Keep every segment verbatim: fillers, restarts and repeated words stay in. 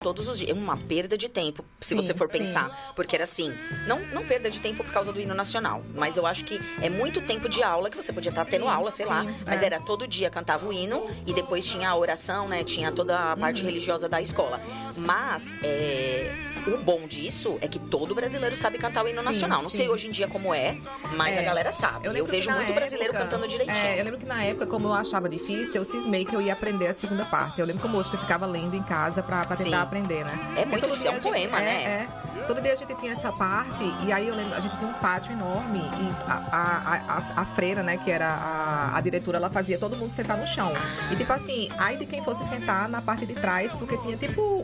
todos os dias. Uma perda de tempo, se Sim, você for sim. pensar. Porque era assim, não, não perda de tempo por causa do hino nacional, mas eu acho que é muito tempo de aula que você podia estar tendo Sim, aula, sei sim, lá. Mas é. era todo dia cantava o hino e depois tinha a oração, né? Tinha toda a parte Uhum. religiosa da escola. Mas é, o bom disso é que todo brasileiro sabe cantar o hino Sim, nacional. Não sim. sei hoje em dia como é, mas É. a galera sabe. Eu, lembro que vejo na muito brasileiro época- cantando direitinho. É, eu lembro que na época, como eu achava difícil, eu cismei que eu ia aprender a segunda parte. Eu lembro como hoje que eu ficava lendo em casa pra, pra tentar Sim. aprender, né? É muito Porque todo difícil, é um dia a gente- poema, é, né? É. Todo dia a gente tinha essa parte, e aí eu lembro, a gente tinha um pátio enorme, e a, a, a, a freira, né, que era a, a diretora, ela fazia todo mundo sentar no chão. E tipo assim, aí de quem fosse sentar na parte de trás, porque tinha tipo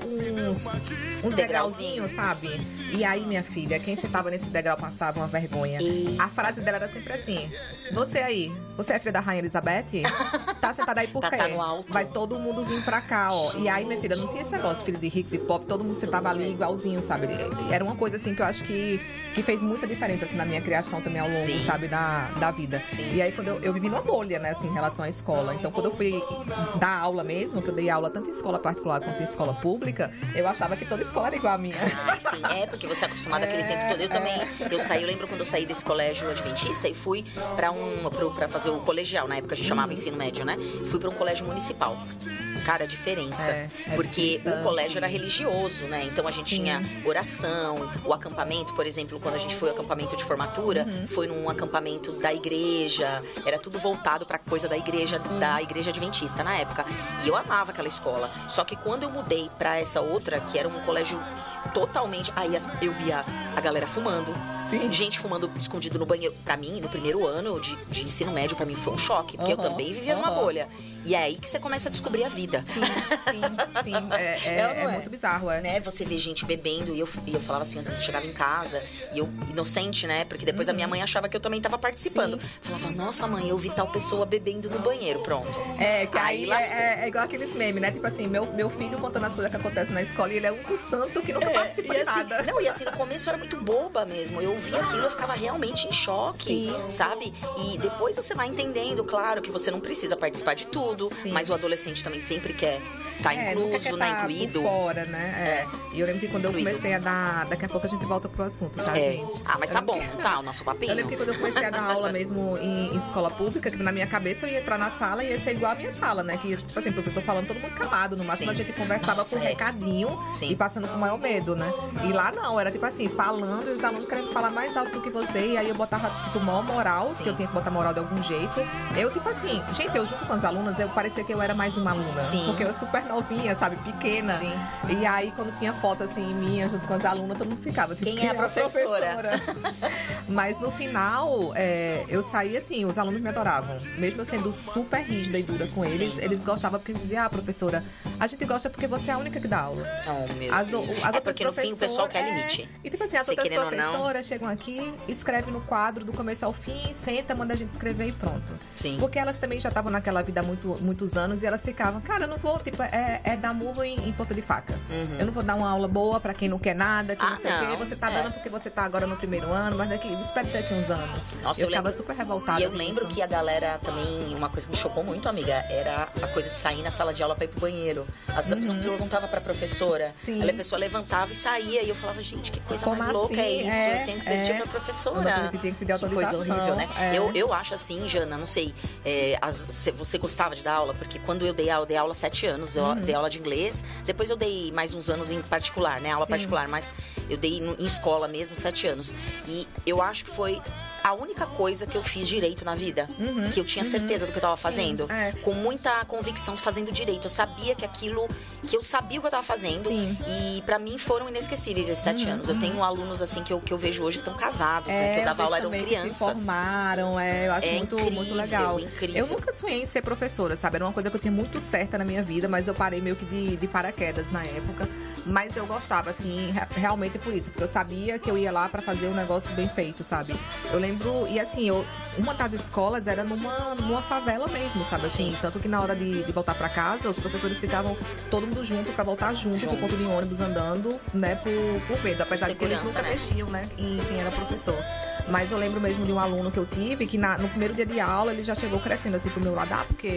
uns, uns degrauzinhos, sabe? E aí, minha filha, quem sentava nesse degrau passava uma vergonha. E- A frase dela era sempre assim: você aí, você é filha da Rainha Elizabeth? Tá sentada aí por Tá- quê? tá no alto. Vai todo mundo vir pra cá, ó. E aí, minha filha, não tinha esse negócio, filho de rico, de pop, todo mundo sentava ali igualzinho, sabe? Era uma coisa assim que eu acho que, que fez muita diferença assim, na minha criação também ao longo, Sim. sabe, da, da vida. Sim. E aí, quando eu, eu vivi numa bolha, né, assim, em relação à escola. Então, quando eu fui dar aula mesmo, que eu dei aula tanto em escola particular quanto em escola pública, eu achava que toda escola era igual a minha. Ai, sim, é, porque você é acostumado aquele É, tempo todo. Eu é. também, eu saí, eu lembro quando eu saí desse colégio adventista e fui pra um, pro, pra fazer o colegial, na época a gente chamava ensino médio, né? Fui pra um colégio municipal. Cara, a diferença. É, é porque bastante. o colégio era religioso, né? Então a gente Sim. tinha oração, o acampamento, por exemplo, quando a gente foi ao acampamento de formatura, Uhum. foi num acampamento da igreja, era tudo voltado pra coisa da igreja, da igreja adventista na época. E eu amava aquela escola. Só que quando eu mudei pra essa outra, que era um colégio totalmente. Aí as- eu via a galera fumando. Sim. Gente fumando escondido no banheiro. Pra mim, no primeiro ano de, de ensino médio, pra mim foi um choque. Porque eu Uhum, também vivia numa uhum. bolha. E é aí que você começa a descobrir a vida. Sim, sim, sim. É, é, É ou não é é? muito bizarro, é. Né? Você vê gente bebendo e eu, e eu falava assim, às vezes eu chegava em casa e eu, inocente, né? Porque depois a minha mãe achava que eu também tava participando. Uhum. Sim. Falava, nossa mãe, eu vi tal pessoa bebendo no banheiro, pronto. É, que Aí aí, lascou. é, é igual aqueles memes, né? Tipo assim, meu, meu filho contando as coisas que acontecem na escola e ele é um santo que nunca participa E de assim, nada. não, e assim, no começo eu era muito boba mesmo. Eu ouvia aquilo, eu ficava realmente em choque, Sim. sabe? E depois você vai entendendo, claro, que você não precisa participar de tudo, Sim. mas o adolescente também sempre quer estar É, nunca quer incluso, né? tá Incluído. por fora, né? É. E eu lembro que quando eu Incluído. comecei a dar... Daqui a pouco a gente volta pro assunto, tá, É. gente? Ah, mas Eu tá lembro bom, que- não tá o nosso papinho? Eu lembro que quando eu comecei a dar aula mesmo em, em escola pública, que na minha cabeça eu ia entrar na sala e ia ser igual a minha sala, né? Que, tipo assim, o professor falando, todo mundo calado. No máximo Sim. a gente conversava Nossa, com um é. recadinho Sim. e passando com o maior medo, né? E lá não, era tipo assim, falando e os alunos querendo falar mais alto do que você. E aí eu botava, tipo, maior moral, Sim. que eu tinha que botar moral de algum jeito. Eu, tipo assim, gente, eu junto com as alunas, eu parecia que eu era mais uma aluna. Sim. Porque eu super novinha, sabe? Pequena. Sim. E aí, quando tinha foto assim minha junto com as alunas, todo mundo ficava. Tipo, Quem é a professora? professora? Mas no final, é, eu saí assim, os alunos me adoravam. Mesmo eu sendo super rígida e dura com eles, Sim. eles gostavam porque diziam, ah, professora, a gente gosta porque você é a única que dá aula. Oh, meu As, o- Deus. as é outras porque no fim o pessoal quer professoras- limite. É, e tipo assim, as Se outras querendo ou não. professoras chegam aqui, escrevem no quadro do começo ao fim, senta, manda a gente escrever e pronto. Sim. Porque elas também já estavam naquela vida há muito, muitos anos e elas ficavam, cara, eu não vou, tipo, é, é dar murro em, em ponta de faca. Uhum. Eu não vou dar uma aula boa pra quem não quer nada, que Ah, não sei o não, quê. Você tá é. dando porque você tá agora no primeiro ano, mas daqui, espera daqui uns anos. Nossa, eu, eu ficava lembro- super revoltada. E eu com lembro isso. que a galera também, uma coisa que me chocou muito, amiga, era a coisa de sair na sala de aula pra ir pro banheiro. As uhum. não perguntava pra professora. Sim. Aí a pessoa levantava e saía. E eu falava, gente, que coisa Como mais louca assim? é isso? É, eu tenho que pedir é. pra professora. Quando a gente tem que pedir Que coisa autorização, horrível, né? é. Eu, eu acho assim, Jana, não sei, é, as- se você gostava de dar aula? Porque quando eu dei aula, eu dei aula há sete anos, eu Uhum. dei aula de inglês, depois eu dei mais uns anos em particular, né? Aula Sim. particular, mas eu dei no- em escola mesmo, sete anos. E eu acho que foi a única coisa que eu fiz direito na vida, Uhum, que eu tinha certeza do que eu tava fazendo, é. com muita convicção fazendo direito. Eu sabia que aquilo, que eu sabia o que eu tava fazendo, Sim. e pra mim foram inesquecíveis esses sete Uhum, anos. Eu tenho alunos assim que eu, que eu vejo hoje que estão casados, né? Que eu É, dava eles aula, eram também que se crianças. formaram, é, eu acho É muito, incrível, muito legal. incrível. Eu nunca sonhei em ser professora, sabe? Era uma coisa que eu tinha muito certa na minha vida, mas eu parei meio que de, de paraquedas na época. Mas eu gostava, assim, re- realmente por isso, porque eu sabia que eu ia lá pra fazer um negócio bem feito, sabe? Eu lembro, e assim, eu, uma das escolas era numa, numa favela mesmo, sabe? Assim, Sim. tanto que na hora de, de voltar pra casa, os professores ficavam todo mundo junto pra voltar junto, Junto. por ponto de ônibus andando, né, por, por medo, apesar de que eles Segurança, nunca né? mexiam, né, em quem era professor. Mas eu lembro mesmo de um aluno que eu tive, que na- no primeiro dia de aula ele já chegou crescendo assim pro meu lado, ah, porque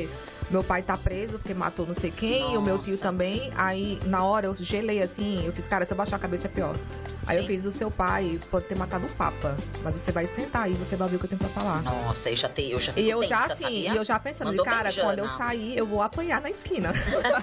meu pai tá preso porque matou não sei quem, Nossa. e o meu tio também. Aí, na hora, eu gelei assim, eu fiz, cara, se eu baixar a cabeça é pior. Aí Sim. eu fiz, o seu pai pode ter matado o Papa, mas você vai sentar aí, você vai ver o que eu tenho pra falar. Nossa, eu já, te, eu já fico E eu já tensa, assim, sabia? e eu já pensando, Mandou cara, bem, quando eu Jana. sair, eu vou apanhar na esquina.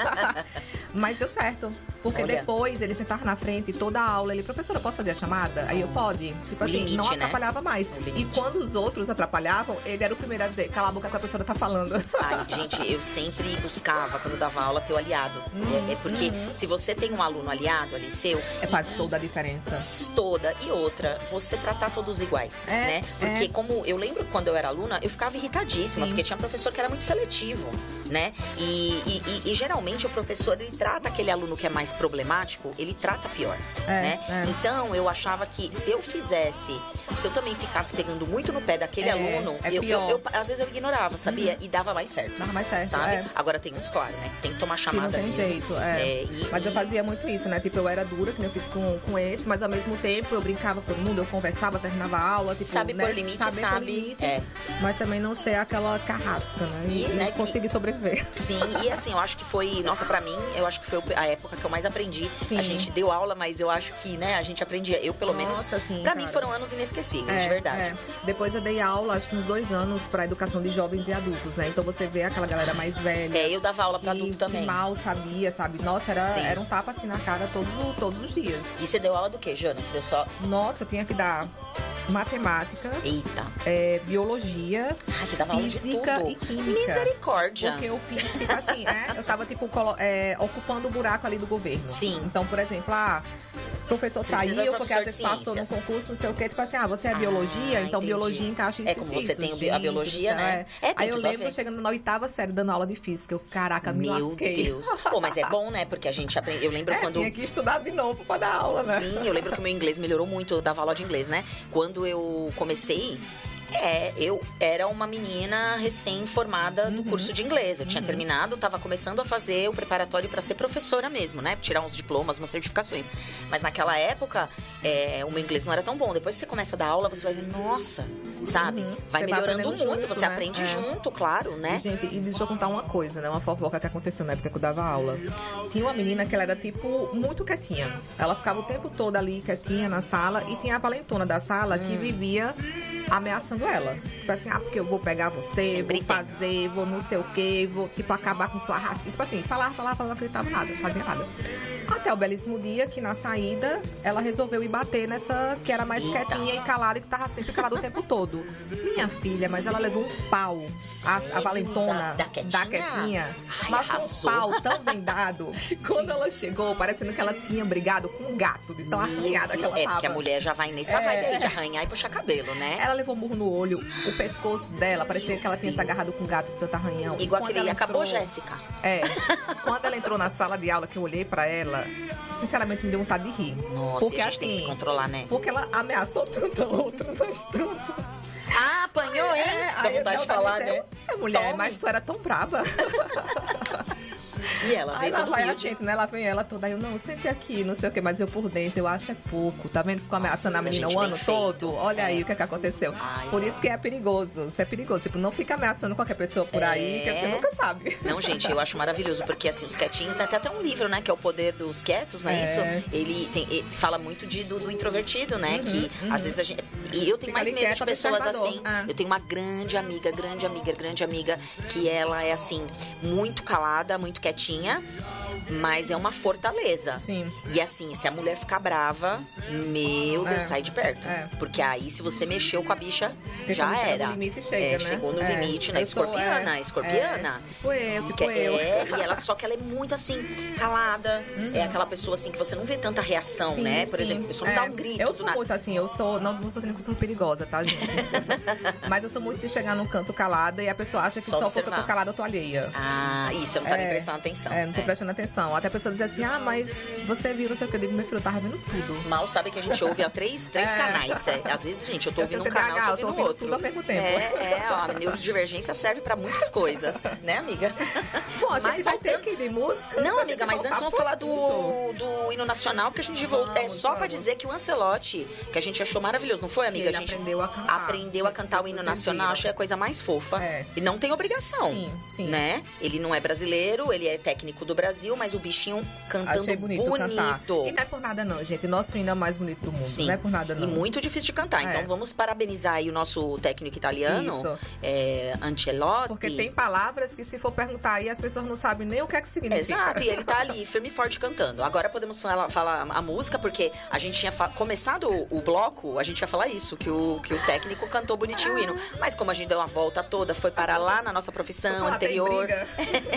Mas deu certo. Porque Olha. depois ele sentava na frente, toda a aula, ele, professora, posso fazer a chamada? Aí eu, pode. Tipo assim, limite, não né? atrapalhava mais. O E limite. quando os outros atrapalhavam, ele era o primeiro a dizer, cala a boca que a professora tá falando. Ai, gente, eu sempre buscava, quando dava aula, ter o aliado. Uhum, é, é porque uhum. se você tem um aluno aliado ali seu... É, faz e- toda a diferença. Toda. E outra, você tratar todos iguais, É, né? Porque é. como eu lembro quando eu era aluna, eu ficava irritadíssima, Sim. porque tinha professor que era muito seletivo, né? E, e- e- e geralmente o professor, ele trata aquele aluno que é mais problemático, ele trata pior, É, né? é. Então, eu achava que se eu fizesse, se eu também ficasse pegando muito no pé daquele É, aluno, é eu, eu- pior. eu- às vezes eu ignorava, sabia? E dava mais certo. Dava mais certo, Sabe? é. Agora tem uns, claro, né? Tem que tomar Que chamada não tem mesmo. jeito, é. É, e- Mas eu e- fazia muito isso, né? Tipo, eu era dura, que nem eu fiz com, com esse, mas ao mesmo tempo eu brincava com todo mundo, eu conversava, terminava a aula, tipo, Sabe né? por limite, Saber sabe. por limite, É. mas também não ser aquela carrasca, né? E, E, né, que- conseguir sobreviver. Sim, e assim, eu acho que foi, nossa, pra mim, eu acho que foi a época que eu mais aprendi. Sim. A gente deu aula, mas eu acho que, né, a gente aprendia. Eu, pelo menos, Nossa, sim, pra cara. mim foram anos inesquecíveis, de verdade. é. Depois eu dei aula, acho que uns dois anos, pra educação de jovens e adultos, né? Então você vê aquela galera mais velha. É, eu dava aula pra que, adulto também. que mal sabia, sabe? Nossa, era, Sim. era um tapa assim na cara todos, todos os dias. E você deu aula do quê, Jana? Você deu só... Nossa, eu tinha que dar matemática, Eita. é, biologia, Ah, você dava aula de física tudo. e química. Misericórdia. Porque eu fiz, tipo assim, é, eu tava, tipo, colo- é, ocupando o buraco ali do governo. Sim. Então, por exemplo, ah, o professor Precisa saiu de porque professor às vezes de passou num ciências. concurso, não sei o quê. Tipo assim, ah, você é Ah, biologia, então entendi. biologia encaixa isso É, como e você isso, tem a gente biologia, do céu, né? É, tem Aí eu tudo a lembro ver. chegando na oitava série dando aula de física. Eu, caraca, me Meu lasquei. Deus. Pô, mas é bom, né? Porque a gente aprende... Eu lembro É, quando... tinha que estudar de novo pra dar aula, né? Sim, eu lembro que o meu inglês melhorou muito, eu dava aula de inglês, né? Quando eu comecei, é, eu era uma menina recém-formada no curso de inglês. Eu tinha terminado, tava começando a fazer o preparatório para ser professora mesmo, né? Tirar uns diplomas, umas certificações. Mas naquela época, é, o meu inglês não era tão bom. Depois que você começa a dar aula, você vai ver, nossa, sabe? Uhum. Vai Você vai melhorando aprendendo muito, junto, você né? aprende É. junto, claro, né? E, gente, e deixa eu contar uma coisa, né? Uma fofoca que aconteceu na época que eu dava aula. Tinha uma menina que ela era, tipo, muito quietinha. Ela ficava o tempo todo ali quietinha na sala e tinha a valentona da sala Hum. que vivia ameaçando ela. Tipo assim, ah, porque eu vou pegar você, Sempre vou tem. fazer, vou não sei o quê, vou, tipo, acabar com sua raça. E, tipo assim, falar, falar, falar, não acreditava nada, não fazia nada. Até o belíssimo dia que, na saída, ela resolveu ir bater nessa que era mais Eita. quietinha e calada e que tava sempre calada o tempo todo. Minha filha, mas ela levou um pau. A, a Sério? valentona Da- da quietinha? quietinha. Ai, Mas um arrasou. pau tão bem dado que quando ela chegou, parecendo que ela tinha brigado com um gato, de tão arranhada que ela É, tava. porque a mulher já vai nessa É. vibe aí de arranhar e puxar cabelo, né? Ela levou um murro no olho, o pescoço dela, parecia que ela tinha se agarrado com um gato de tanto arranhão. Igual Quando aquele ela acabou, entrou- Jéssica. É. Quando ela entrou na sala de aula, que eu olhei pra ela, sinceramente me deu vontade de rir. Nossa, porque, e a gente tem que se assim, controlar, né? Porque ela ameaçou tanto a outra, mas tanto. Ah, apanhou, hein? É, Dá aí eu- vontade de dá falar, dizer, né? É, mulher, Tome. mas tu era tão brava. E ela Aí veio lá todo vai a humilde. gente, né? Lá vem ela toda. Aí eu, não, sente aqui, não sei o quê. Mas eu por dentro, eu acho é pouco. Tá vendo? Ficou ameaçando Nossa, a menina gente, o bem ano feito. todo. Olha aí o que, é que aconteceu. Ai, por ai. isso que é perigoso. Isso é perigoso. Tipo, não fica ameaçando qualquer pessoa por aí, que você É. nunca sabe. Não, gente, eu acho maravilhoso, porque assim, os quietinhos, né? Tem até um livro, né? Que é O Poder dos Quietos, não é, É. isso? Ele, tem, ele fala muito de, do, do introvertido, né? Uhum, que uhum. às vezes a gente. E eu tenho Fica mais ali medo de quieto, pessoas observador. assim. Ah. Eu tenho uma grande amiga, grande amiga, grande amiga, que ela é assim, muito calada, muito quietinha. Mas é uma fortaleza. Sim. E assim, se a mulher ficar brava, meu Deus, É. sai de perto. É. Porque aí, se você mexeu com a bicha, Porque já quando chega era. no limite, chega, é, né? Chegou no É. limite, né? Eu sou- Escorpiana, é, escorpiana. É. Tipo eu, E tipo que- eu. É, e ela, só que ela é muito assim, calada. É aquela pessoa assim que você não vê tanta reação, Sim, né? Por sim. exemplo, a pessoa não É, dá um grito. Eu do sou nada. muito assim, eu sou. Não, não tô dizendo que eu sou perigosa, tá, gente? Mas eu sou muito de chegar num canto calada e a pessoa acha que Só só, porque eu observar. tô calada eu tô alheia. Ah, isso, eu não tá nem É, prestando atenção. É, não tô É. prestando atenção. Até a pessoa diz assim, ah, mas você viu, não sei o que. Eu digo, meu filho, eu tava vendo tudo. Mal sabe que a gente ouve a três, três É. canais. É. Às vezes, gente, eu tô Eu ouvindo um tenho canal, T D A H, tô eu tô ouvindo ouvindo outro. tudo ao mesmo tempo. É, é, ó, a neurodivergência serve pra muitas coisas, né, amiga? Bom, a gente Mas vai ter voltando- que ir de música. Não, pra amiga, gente mas voltar antes vamos pro falar assunto. do, do hino nacional, porque a gente volta. É Vamos, só pra vamos. dizer que o Ancelotti, que a gente achou maravilhoso, não foi? foi, amiga? Ele a gente aprendeu a cantar. aprendeu a cantar o hino nacional, achei a coisa mais fofa. É. E não tem obrigação, Sim, sim. né? Ele não é brasileiro, ele é técnico do Brasil, mas o bichinho cantando Achei bonito, bonito. cantar. E não é por nada não, gente. Nosso hino é o mais bonito do mundo. Sim. Não é por nada não. E muito difícil de cantar. É. Então vamos parabenizar aí o nosso técnico italiano, Isso. é, Ancelotti. Porque tem palavras que se for perguntar aí, as pessoas não sabem nem o que é que significa. Exato, e ele tá ali, firme e forte, cantando. Agora podemos falar, falar a música, porque a gente tinha fa- começado o, o bloco, a gente ia falar isso, que o, que o técnico cantou bonitinho o hino. Mas como a gente deu uma volta toda, foi parar lá na nossa profissão Falar, tem anterior. briga.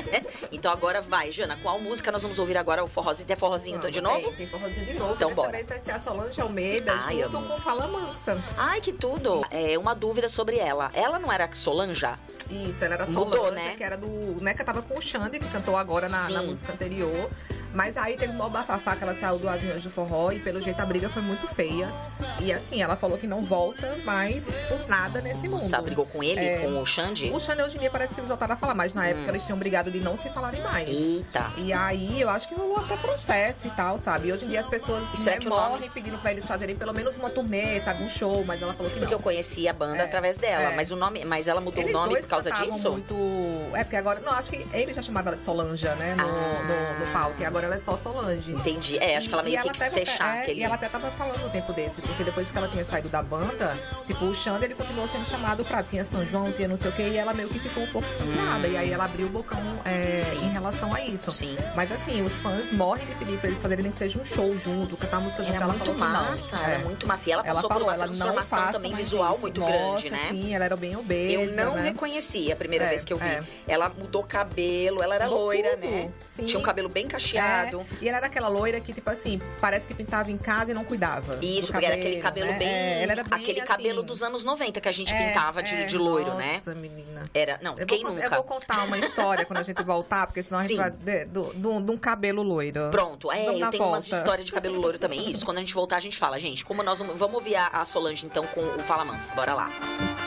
Então agora vai, Jana, qual música nós vamos ouvir agora? O forrozinho? Tem forrozinho Vamos, de novo? Tem, tem forrozinho de novo. Então Dessa bora. vez vai ser a Solange Almeida, Ai, junto amo. com Fala Mansa. Ai, que tudo! É uma dúvida sobre ela. Ela não era Solanja? Isso, ela era Mudou, Solange, né? que era do... Né, que tava com o Xande, que cantou agora na, na Sim. música anterior. Mas aí teve uma bafafá que ela saiu do Aviões do Forró e pelo jeito a briga foi muito feia. E assim, ela falou que não volta mais por nada nesse mundo. Sabe, brigou com ele, É. com o Xande? O Xande hoje em dia parece que eles voltaram a falar, mas na época eles tinham brigado de não se falarem mais. Eita! E aí, eu acho que rolou até processo e tal, sabe? E hoje em dia as pessoas E será né, que o morrem nome- pedindo pra eles fazerem pelo menos uma turnê, sabe? Um show, mas ela falou que não. Porque eu conheci a banda É, através dela, é. mas o nome, mas ela mudou Eles o nome dois por causa cantavam disso? muito... É, porque agora... Não, acho que ele já chamava ela de Solanja, né? No, Ah. no, no palco. E agora ela é só Solange. Entendi. É, acho que ela E- meio e que quis até- fechar é, aquele... E ela até tava falando um tempo desse, porque depois que ela tinha saído da banda, tipo, o Xande, ele continuou sendo chamado pra... Tinha São João, tinha não sei o quê, e ela meio que ficou um pouco chateada. Hum. E aí ela abriu o bocão é, Sim. em relação a isso. Sim. Mas assim, os fãs morrem de pedir pra eles fazerem nem que seja um show junto, cantar música junto. Era ela muito falou que não. massa, É. era muito massa. E ela Ela passou falou, por uma ela não transformação faça também mais visual isso. muito Nossa, grande, né? Sim, ela era bem obesa, Eu não né? reconheci a primeira É, vez que eu vi. é. Ela mudou cabelo, ela era Mudou loira, tudo. né? Sim. Tinha um cabelo bem cacheado. É, e ela era aquela loira que, tipo assim, parece que pintava em casa e não cuidava. Isso, do porque era aquele cabelo né? bem, É, ela era bem, aquele assim, cabelo dos anos noventa que a gente é, pintava de, é, de loiro, né? Nossa, menina. Era, não, Eu quem vou, nunca? eu vou contar uma história quando a gente voltar, porque senão a gente Sim. vai de, do- do- de um cabelo loiro. Pronto, é, Vamos eu na tenho umas volta. histórias de cabelo loiro também. Isso, quando a gente voltar, a gente fala, gente, como nós vamos, vamos ouvir a, a Solange então com o Fala Mansa. Bora lá.